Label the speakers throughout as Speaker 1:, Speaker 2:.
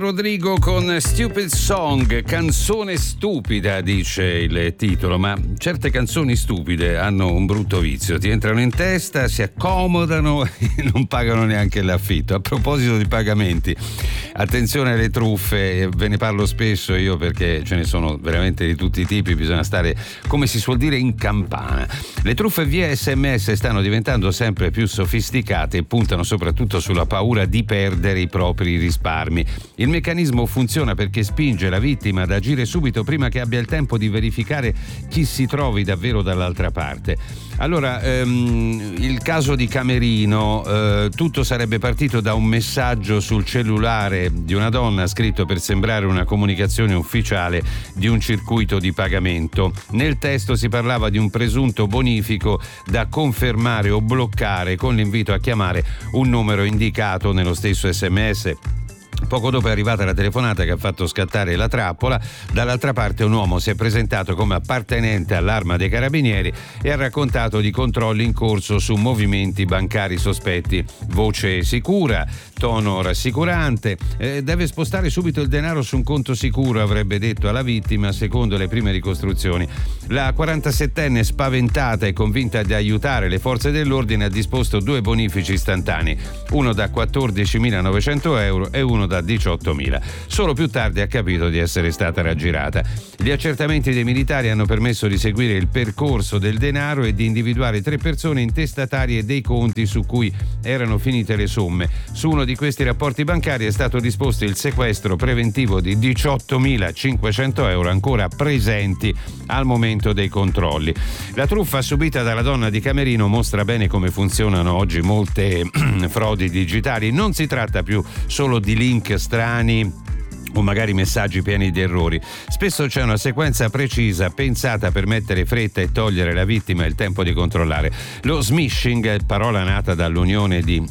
Speaker 1: Rodrigo con Stupid Song, canzone stupida, dice il titolo, ma certe canzoni stupide hanno un brutto vizio, ti entrano in testa, si accomodano e non pagano neanche l'affitto. A proposito di pagamenti, attenzione alle truffe, ve ne parlo spesso io perché ce ne sono veramente di tutti i tipi, bisogna stare, come si suol dire, in campana. Le truffe via SMS stanno diventando sempre più sofisticate e puntano soprattutto sulla paura di perdere i propri risparmi. Il meccanismo funziona perché spinge la vittima ad agire subito prima che abbia il tempo di verificare chi si trovi davvero dall'altra parte. Allora, il caso di Camerino, tutto sarebbe partito da un messaggio sul cellulare di una donna scritto per sembrare una comunicazione ufficiale di un circuito di pagamento. Nel testo si parlava di un presunto bonifico da confermare o bloccare con l'invito a chiamare un numero indicato nello stesso SMS. Poco dopo è arrivata la telefonata che ha fatto scattare la trappola. Dall'altra parte un uomo si è presentato come appartenente all'Arma dei Carabinieri e ha raccontato di controlli in corso su movimenti bancari sospetti. Voce sicura, tono rassicurante, deve spostare subito il denaro su un conto sicuro, avrebbe detto alla vittima, secondo le prime ricostruzioni. La 47enne, spaventata e convinta di aiutare le forze dell'ordine, ha disposto 2 bonifici istantanei, uno da 14.900 euro e uno da 18.000. Solo più tardi ha capito di essere stata raggirata. Gli accertamenti dei militari hanno permesso di seguire il percorso del denaro e di individuare 3 persone intestatarie dei conti su cui erano finite le somme. Su uno di questi rapporti bancari è stato disposto il sequestro preventivo di 18.500 euro ancora presenti al momento dei controlli. La truffa subita dalla donna di Camerino mostra bene come funzionano oggi molte frodi digitali. Non si tratta più solo di link strani o magari messaggi pieni di errori. Spesso c'è una sequenza precisa pensata per mettere fretta e togliere alla vittima il tempo di controllare. Lo smishing, parola nata dall'unione di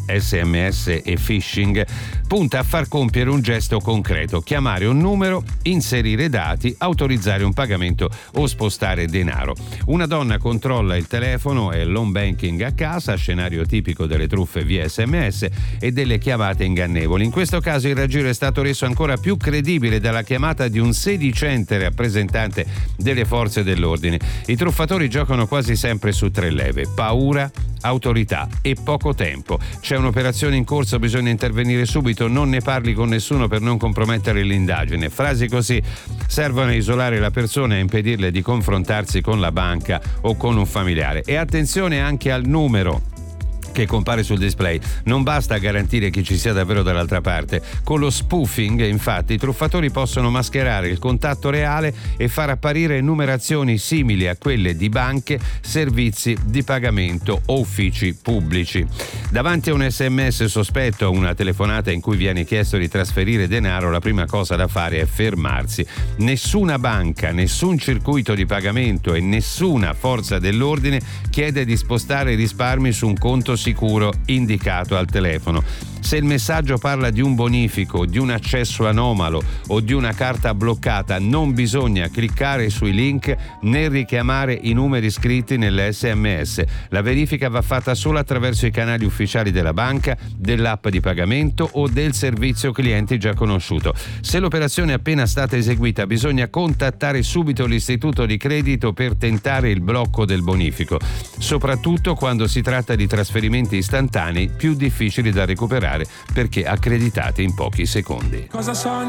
Speaker 1: SMS e phishing, punta a far compiere un gesto concreto: chiamare un numero, inserire dati, autorizzare un pagamento o spostare denaro. Una donna controlla il telefono e l'home banking a casa, scenario tipico delle truffe via SMS e delle chiamate ingannevoli. In questo caso il raggiro è stato reso ancora più credibile dalla chiamata di un sedicente rappresentante delle forze dell'ordine. I truffatori giocano quasi sempre su 3 leve: paura, autorità e poco tempo. C'è un'operazione in corso, bisogna intervenire subito, non ne parli con nessuno per non compromettere l'indagine. Frasi così servono a isolare la persona e a impedirle di confrontarsi con la banca o con un familiare. E attenzione anche al numero che compare sul display. Non basta garantire che ci sia davvero dall'altra parte. Con lo spoofing, infatti, i truffatori possono mascherare il contatto reale e far apparire numerazioni simili a quelle di banche, servizi di pagamento o uffici pubblici. Davanti a un SMS sospetto o una telefonata in cui viene chiesto di trasferire denaro, la prima cosa da fare è fermarsi. Nessuna banca, nessun circuito di pagamento e nessuna forza dell'ordine chiede di spostare i risparmi su un conto sicuro indicato al telefono. Se il messaggio parla di un bonifico, di un accesso anomalo o di una carta bloccata, non bisogna cliccare sui link né richiamare i numeri scritti nell'SMS. La verifica va fatta solo attraverso i canali ufficiali della banca, dell'app di pagamento o del servizio clienti già conosciuto. Se l'operazione è appena stata eseguita, bisogna contattare subito l'istituto di credito per tentare il blocco del bonifico, soprattutto quando si tratta di trasferimenti istantanei più difficili da recuperare perché accreditati in pochi secondi.
Speaker 2: Cosa sogni